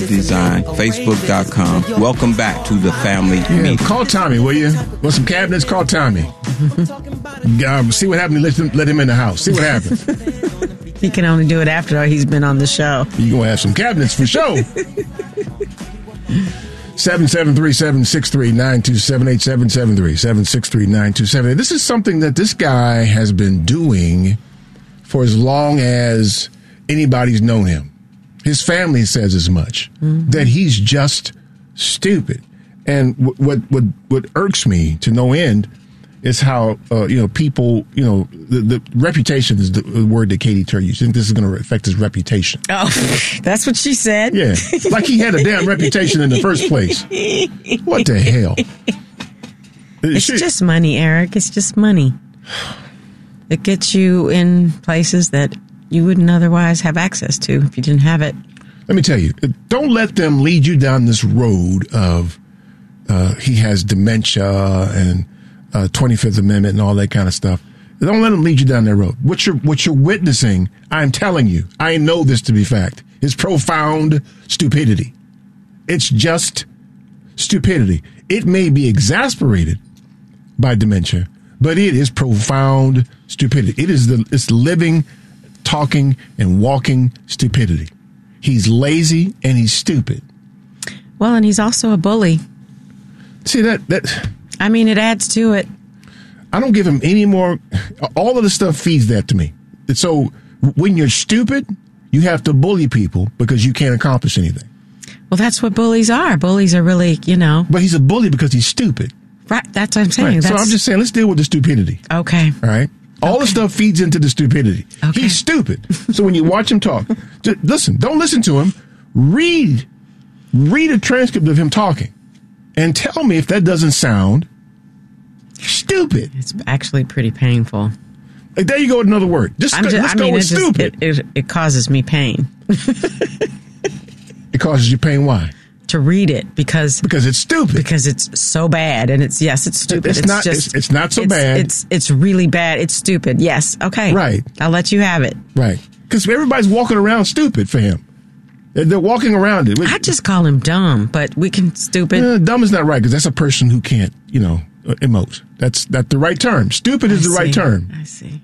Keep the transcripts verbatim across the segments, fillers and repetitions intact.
Design, Facebook dot com. Welcome back to the family yeah, meeting. Call Tommy, will you? Want some cabinets? Call Tommy. um, see what happened. Let him, let him in the house. See what happens. He can only do it after he's been on the show. You're going to have some cabinets for sure. seven seven three, seven six three, nine two seven eight, seven seven three, seven six three, nine two seven eight. This is something that this guy has been doing for as long as anybody's known him. His family says as much, mm-hmm. that he's just stupid. And what, what what what irks me to no end is how uh, you know people you know the, the reputation is the word that Katie Tur used. I think this is going to affect his reputation. Oh, that's what she said. Yeah, like he had a damn reputation in the first place. What the hell? It's she, just money, Eric. It's just money. It gets you in places that you wouldn't otherwise have access to if you didn't have it. Let me tell you, don't let them lead you down this road of uh, he has dementia and uh, twenty-fifth Amendment and all that kind of stuff. Don't let them lead you down that road. What you're, what you're witnessing, I'm telling you, I know this to be fact, is profound stupidity. It's just stupidity. It may be exasperated by dementia, but it is profound stupidity. It is the it's living, talking, and walking stupidity. He's lazy and he's stupid. Well, and he's also a bully. See, that that. I mean, it adds to it. I don't give him any more. All of the stuff feeds that to me. And so when you're stupid, you have to bully people because you can't accomplish anything. Well, that's what bullies are. Bullies are really, you know. But he's a bully because he's stupid. Right. That's what I'm saying. Right. That's... So I'm just saying, let's deal with the stupidity. Okay. All right. All okay. the stuff feeds into the stupidity. Okay. He's stupid. So when you watch him talk, just listen, don't listen to him. Read, read a transcript of him talking and tell me if that doesn't sound stupid. It's actually pretty painful. Like, there you go with another word. Just, just let's I go mean, with it just, stupid. It, it, it causes me pain. It causes you pain. Why? To read it because because it's stupid. Because it's so bad, and it's yes, it's stupid. It's, it's not. Just, it's, it's not so it's, bad. It's it's really bad. It's stupid. Yes. Okay. Right. I'll let you have it. Right. Because everybody's walking around stupid for him. They're, they're walking around it. I just call him dumb, but we can stupid. Uh, dumb is not right because that's a person who can't, you know, emote. That's not the right term. Stupid is I the see. right term. I see.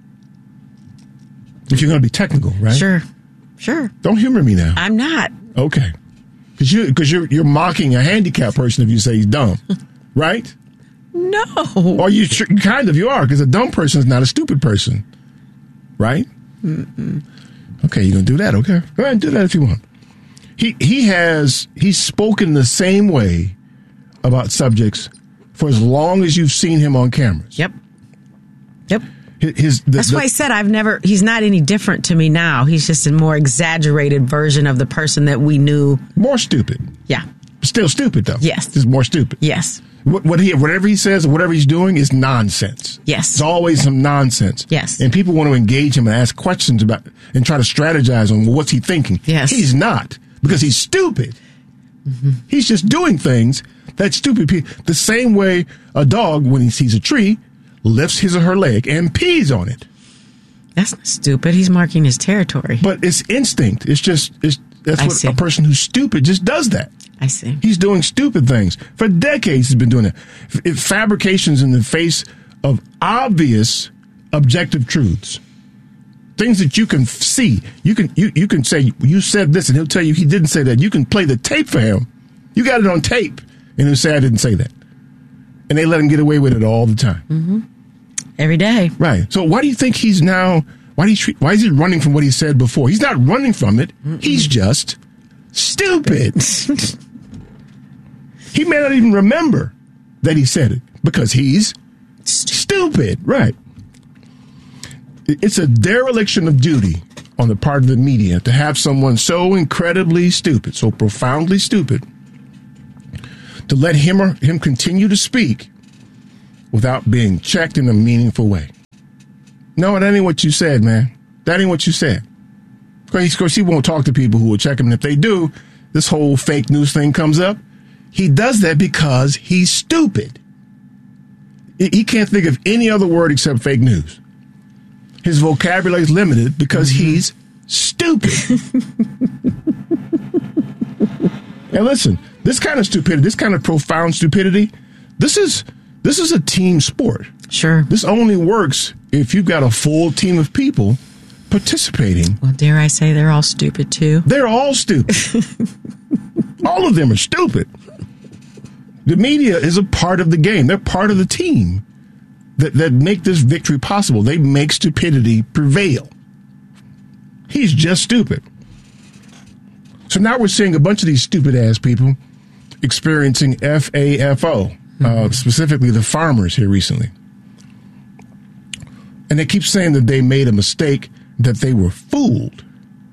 If you're going to be technical, right? Sure. Sure. Don't humor me now. I'm not. Okay. Because you, because you're, you're mocking a handicapped person if you say he's dumb, right? No. Or you kind of, you are, because a dumb person is not a stupid person, right? Mm-mm. Okay, you're going to do that, okay? Go ahead and do that if you want. He, he has, he's spoken the same way about subjects for as long as you've seen him on cameras. Yep. Yep. His, the, That's the, why I said I've never, he's not any different to me now. He's just a more exaggerated version of the person that we knew. More stupid. Yeah. Still stupid, though. Yes. Just more stupid. Yes. What, what he, whatever he says or whatever he's doing is nonsense. Yes. It's always some nonsense. Yes. And people want to engage him and ask questions about and try to strategize on well, what's he thinking. Yes. He's not because he's stupid. Mm-hmm. He's just doing things that stupid people. The same way a dog, when he sees a tree, lifts his or her leg and pees on it. That's not stupid. He's marking his territory. But it's instinct. It's just, it's, that's I what see. a person who's stupid just does that. I see. He's doing stupid things. For decades he's been doing that. F- fabrications in the face of obvious objective truths. Things that you can f- see. You can you, you can say, you said this, and he'll tell you he didn't say that. You can play the tape for him. You got it on tape, and he'll say, I didn't say that. And they let him get away with it all the time. Mm-hmm. Every day. Right. So why do you think he's now, why, do you, why is he running from what he said before? He's not running from it. Mm-mm. He's just stupid. He may not even remember that he said it because he's stupid. stupid. Right. It's a dereliction of duty on the part of the media to have someone so incredibly stupid, so profoundly stupid, to let him or him continue to speak without being checked in a meaningful way. No, that ain't what you said, man. That ain't what you said. Of course, he won't talk to people who will check him. And if they do, this whole fake news thing comes up. He does that because he's stupid. He can't think of any other word except fake news. His vocabulary is limited because mm-hmm. he's stupid. And listen, this kind of stupidity, this kind of profound stupidity, this is this is a team sport. Sure. This only works if you've got a full team of people participating. Well, dare I say they're all stupid too? They're all stupid. All of them are stupid. The media is a part of the game. They're part of the team that, that make this victory possible. They make stupidity prevail. He's just stupid. So now we're seeing a bunch of these stupid-ass people experiencing F A F O, mm-hmm. uh, specifically the farmers here recently. And they keep saying that they made a mistake, that they were fooled.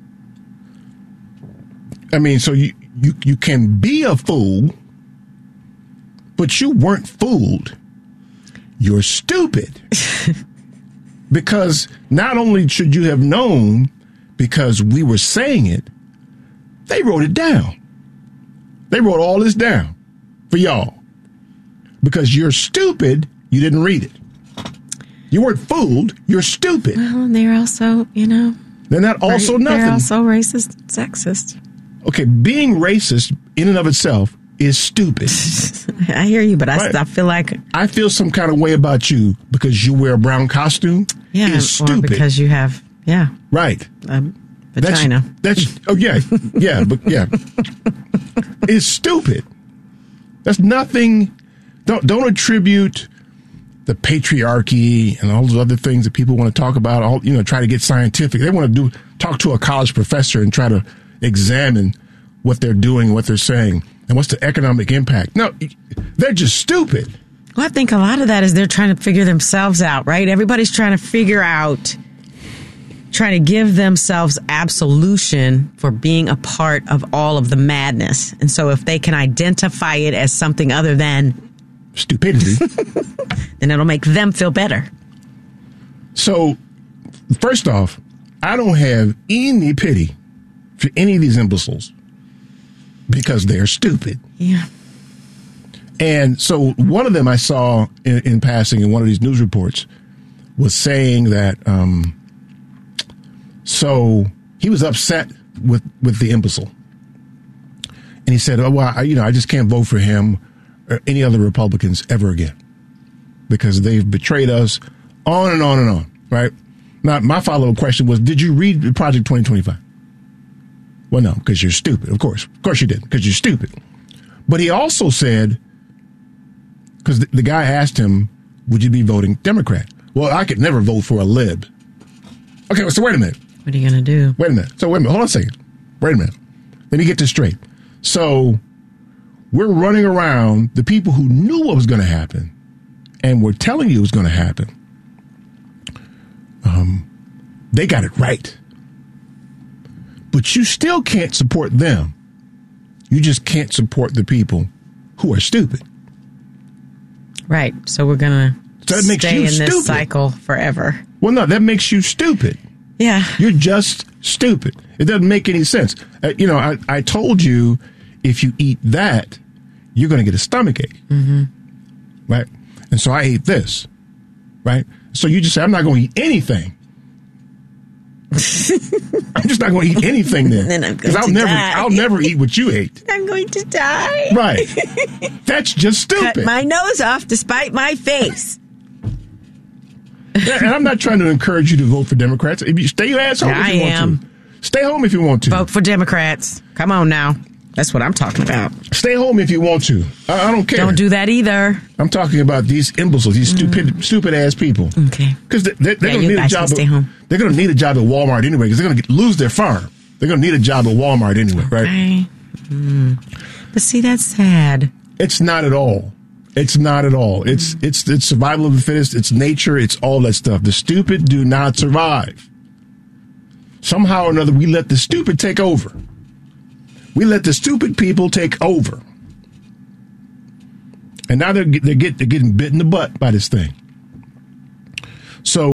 I mean, so you, you, you can be a fool, but you weren't fooled. You're stupid. Because not only should you have known because we were saying it, they wrote it down. They wrote all this down for y'all. Because you're stupid, you didn't read it. You weren't fooled, you're stupid. Well, and they're also, you know. They're not also right, nothing. They're also racist and sexist. Okay, being racist in and of itself is stupid. I hear you, but I, right. I feel like. I feel some kind of way about you because you wear a brown costume. Yeah, is stupid. or because you have, yeah. Right. Um, vagina. That's, that's, oh, yeah, yeah, but yeah. It's stupid. That's nothing. Don't, don't attribute the patriarchy and all those other things that people want to talk about, all, you know, try to get scientific. They want to do talk to a college professor and try to examine what they're doing, what they're saying, and what's the economic impact. No, they're just stupid. Well, I think a lot of that is they're trying to figure themselves out, right? Everybody's trying to figure out, trying to give themselves absolution for being a part of all of the madness. And so if they can identify it as something other than stupidity, then it'll make them feel better. So, first off, I don't have any pity for any of these imbeciles because they're stupid. Yeah. And so one of them I saw in, in passing in one of these news reports was saying that, um, so he was upset with, with the imbecile. And he said, oh, well, I, you know, I just can't vote for him or any other Republicans ever again because they've betrayed us, on and on and on, right? Now, my follow-up question was, did you read Project twenty twenty-five? Well, no, because you're stupid. Of course. Of course you did, because you're stupid. But he also said, because the, the guy asked him, would you be voting Democrat? Well, I could never vote for a lib. Okay, so wait a minute. What are you going to do? Wait a minute. So wait a minute. Hold on a second. Wait a minute. Let me get this straight. So we're running around, the people who knew what was going to happen and were telling you it was going to happen, um, they got it right. But you still can't support them. You just can't support the people who are stupid. Right. So we're going to so stay in stupid. this cycle forever. Well, no, that makes you stupid. Yeah. You're just stupid. It doesn't make any sense. Uh, you know, I, I told you if you eat that, you're going to get a stomachache. Mm-hmm. Right? And so I ate this. Right? So you just say, I'm not going to eat anything. I'm just not going to eat anything then. Then I'm going I'll to never, die. I'll never eat what you ate. I'm going to die. Right. That's just stupid. Cut my nose off despite my face. Yeah, and I'm not trying to encourage you to vote for Democrats. If you stay your ass home Yeah, if you I want am. to. Stay home if you want to. Vote for Democrats. Come on now. That's what I'm talking about. Stay home if you want to. I, I don't care. Don't do that either. I'm talking about these imbeciles, these stupid, mm. stupid ass people. Okay. Because they, they, they're Yeah, going to you need a guys job. can stay at, home. They're going to need a job at Walmart anyway because they're going to lose their farm. They're going to need a job at Walmart anyway, right? Okay. Mm. But see, that's sad. It's not at all. It's not at all. It's it's it's survival of the fittest. It's nature. It's all that stuff. The stupid do not survive. Somehow or another, we let the stupid take over. We let the stupid people take over. And now they're they're, get, they're getting bit in the butt by this thing. So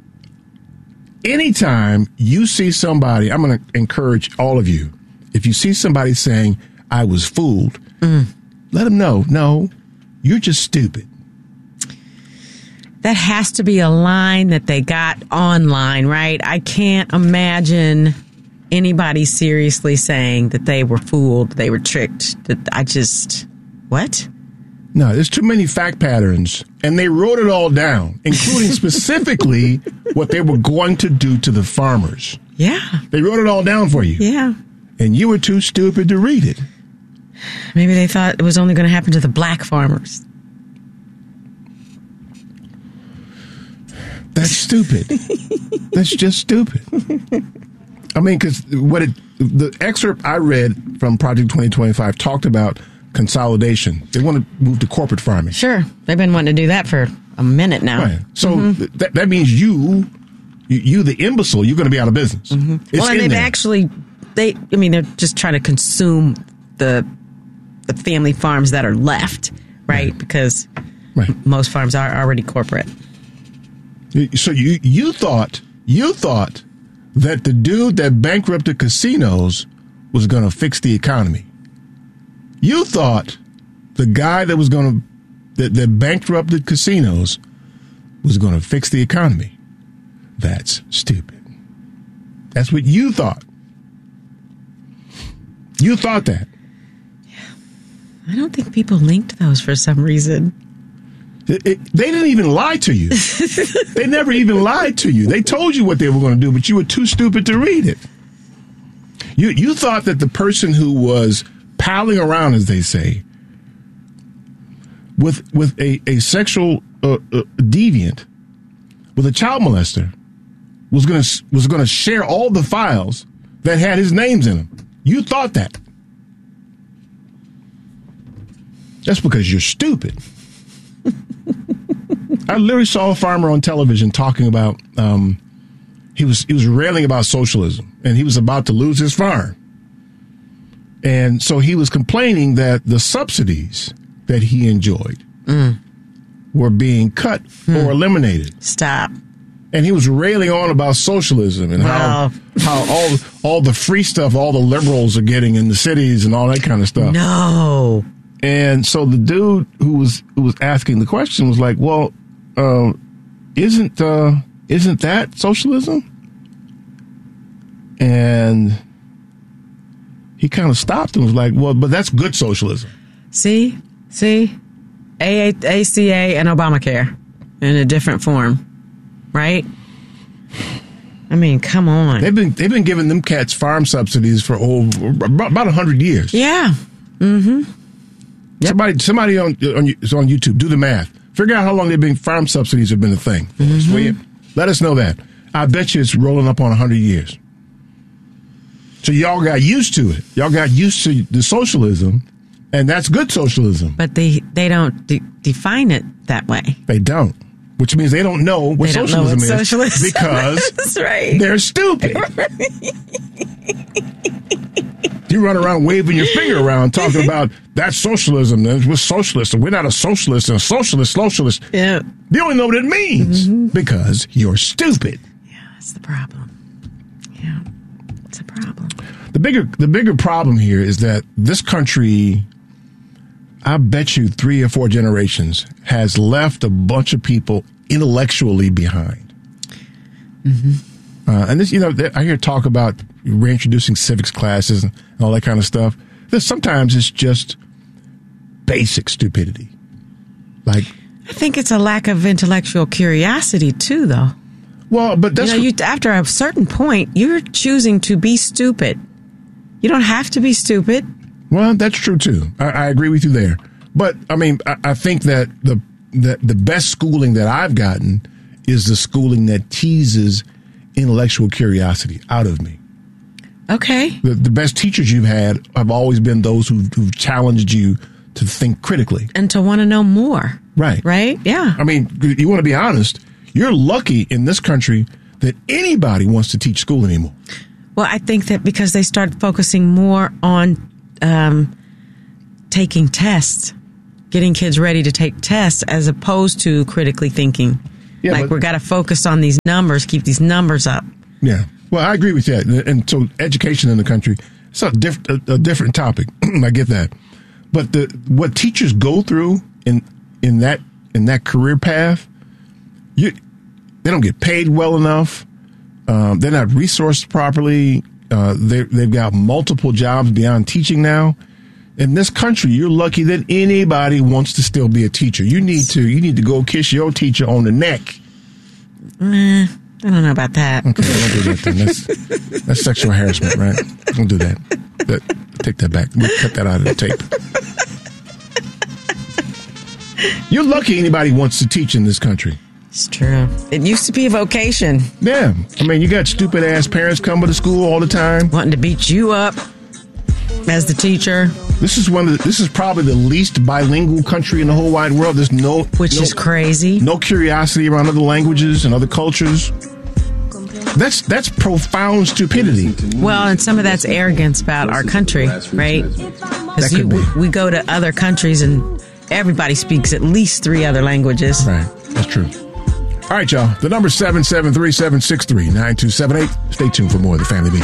anytime you see somebody, I'm going to encourage all of you, if you see somebody saying, I was fooled, mm. let them know, no, you're just stupid. That has to be a line that they got online, right? I can't imagine anybody seriously saying that they were fooled, they were tricked. That I just, what? No, there's too many fact patterns. And they wrote it all down, including specifically what they were going to do to the farmers. Yeah. They wrote it all down for you. Yeah. And you were too stupid to read it. Maybe they thought it was only going to happen to the black farmers. That's stupid. That's just stupid. I mean, because what it, the excerpt I read from Project twenty twenty-five talked about consolidation. They want to move to corporate farming. Sure. They've been wanting to do that for a minute now. Right. So mm-hmm. th- that, that means you, you, you, the imbecile, you're going to be out of business. Mm-hmm. Well, and they've there. actually, they, I mean, they're just trying to consume the the family farms that are left, right? right. Because right. most farms are already corporate. So you you thought you thought that the dude that bankrupted casinos was going to fix the economy. You thought the guy that was going to that, that bankrupted casinos was going to fix the economy. That's stupid. That's what you thought. You thought that. Yeah. I don't think people linked those for some reason. It, it, they didn't even lie to you. They never even lied to you. They told you what they were going to do, but you were too stupid to read it. You you thought that the person who was palling around, as they say, with with a, a sexual uh, uh, deviant, with a child molester, was going to was going to share all the files that had his names in them. You thought that. That's because you're stupid. I literally saw a farmer on television talking about um, he was he was railing about socialism, and he was about to lose his farm. And so he was complaining that the subsidies that he enjoyed mm. were being cut mm. or eliminated. Stop. And he was railing on about socialism and wow. how how all all the free stuff all the liberals are getting in the cities and all that kind of stuff. No. And so the dude who was who was asking the question was like, "Well, uh, isn't uh, isn't that socialism?" And he kind of stopped and was like, "Well, but that's good socialism." See, see, A C A and Obamacare in a different form, right? I mean, come on. They've been they've been giving them cats farm subsidies for over about a hundred years. Yeah. Mm-hmm. Yep. Somebody, somebody on on, on YouTube, do the math. Figure out how long they've been farm subsidies have been a thing. Mm-hmm. Will you? Let us know that. I bet you it's rolling up on a hundred years. So y'all got used to it. Y'all got used to the socialism, and that's good socialism. But they they don't de- define it that way. They don't, which means they don't know what they don't socialism know what is socialism because that's right. They're stupid. You run around waving your finger around talking about that's socialism. We're socialists. And we're not a socialist and a socialist, socialist. Yeah. You don't know what it means mm-hmm. because you're stupid. Yeah, that's the problem. Yeah, it's a problem. The bigger, the bigger problem here is that this country, I bet you three or four generations, has left a bunch of people intellectually behind. Mm-hmm. Uh, and this, you know, I hear talk about reintroducing civics classes and all that kind of stuff. This sometimes it's just basic stupidity. Like, I think it's a lack of intellectual curiosity too, though. Well, but that's you know, you, after a certain point, you're choosing to be stupid. You don't have to be stupid. Well, that's true too. I, I agree with you there. But I mean, I, I think that the, the the best schooling that I've gotten is the schooling that teases intellectual curiosity out of me. Okay. The, the best teachers you've had have always been those who've, who've challenged you to think critically. And to want to know more. Right. Right? Yeah. I mean, you want to be honest, you're lucky in this country that anybody wants to teach school anymore. Well, I think that because they started focusing more on um, taking tests, getting kids ready to take tests as opposed to critically thinking. Yeah, like, we've got to focus on these numbers, keep these numbers up. Yeah. Well, I agree with that. And so education in the country, it's a, diff- a, a different topic. I get that. But the what teachers go through in in that in that career path, you they don't get paid well enough. Um, they're not resourced properly. Uh, they, they've got multiple jobs beyond teaching now. In this country, you're lucky that anybody wants to still be a teacher. You need to you need to go kiss your teacher on the neck. Mm, I don't know about that. Okay, don't do that then. That's, that's sexual harassment, right? Don't do that. that. Take that back. We'll cut that out of the tape. You're lucky anybody wants to teach in this country. It's true. It used to be a vocation. Yeah. I mean, you got stupid-ass parents coming to school all the time. Wanting to beat you up as the teacher. This is one of the, this is probably the least bilingual country in the whole wide world. There's no which no, is crazy. No curiosity around other languages and other cultures. That's that's profound stupidity. Well, and some of that's arrogance about our country, right? Because That could be. we, we go to other countries and everybody speaks at least three other languages. Right. That's true. All right, y'all. The number seven seven three, seven six three, nine two seven eight. Stay tuned for more of the Family Beat.